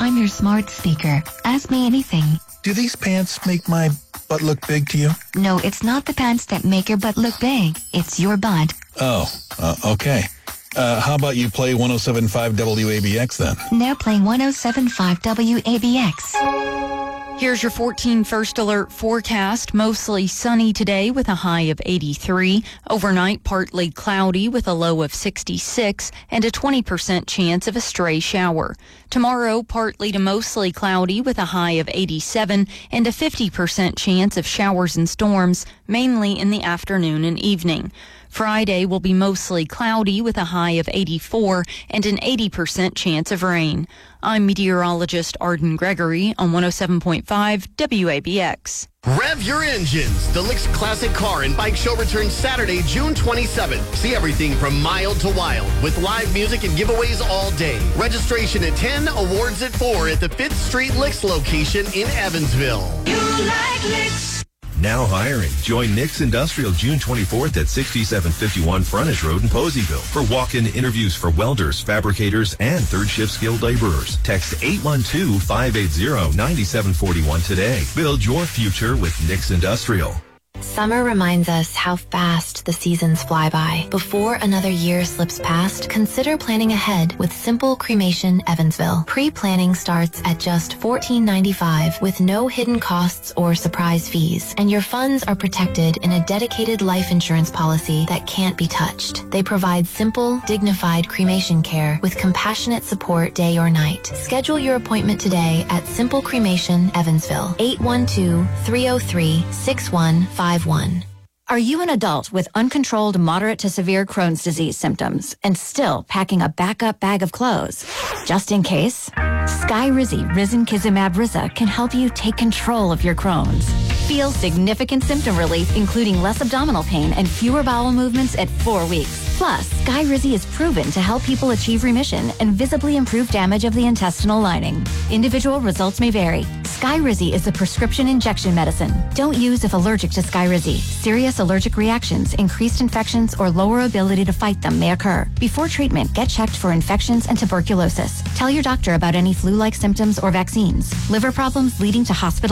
I'm your smart speaker. Ask me anything. Do these pants make my butt look big to you? No, it's not the pants that make your butt look big. It's your butt. Oh, okay. How about you play 107.5 WABX then? Now playing 107.5 WABX. Here's your 14 First Alert forecast. Mostly sunny today with a high of 83. Overnight, partly cloudy with a low of 66 and a 20% chance of a stray shower. Tomorrow, partly to mostly cloudy with a high of 87 and a 50% chance of showers and storms, mainly in the afternoon and evening. Friday will be mostly cloudy with a high of 84 and an 80% chance of rain. I'm meteorologist Arden Gregory on 107.5 WABX. Rev your engines. The Licks Classic Car and Bike Show returns Saturday, June 27th. See everything from mild to wild with live music and giveaways all day. Registration at 10, awards at 4 at the 5th Street Licks location in Evansville. You like Licks. Now hiring. Join Nick's Industrial June 24th at 6751 Frontage Road in Poseyville for walk-in interviews for welders, fabricators, and third-shift skilled laborers. Text 812-580-9741 today. Build your future with Nick's Industrial. Summer reminds us how fast the seasons fly by. Before another year slips past, consider planning ahead with Simple Cremation Evansville. Pre-planning starts at just $14.95 with no hidden costs or surprise fees, and your funds are protected in a dedicated life insurance policy that can't be touched. They provide simple, dignified cremation care with compassionate support day or night. Schedule your appointment today at Simple Cremation Evansville, 812-303-6151. Are you an adult with uncontrolled moderate to severe Crohn's disease symptoms and still packing a backup bag of clothes? Just in case, Skyrizi Risankizumab Riza can help you take control of your Crohn's. Feel significant symptom relief, including less abdominal pain and fewer bowel movements at 4 weeks. Plus, Skyrizi is proven to help people achieve remission and visibly improve damage of the intestinal lining. Individual results may vary. Skyrizi is a prescription injection medicine. Don't use if allergic to Skyrizi. Serious allergic reactions, increased infections, or lower ability to fight them may occur. Before treatment, get checked for infections and tuberculosis. Tell your doctor about any flu-like symptoms or vaccines. Liver problems leading to hospital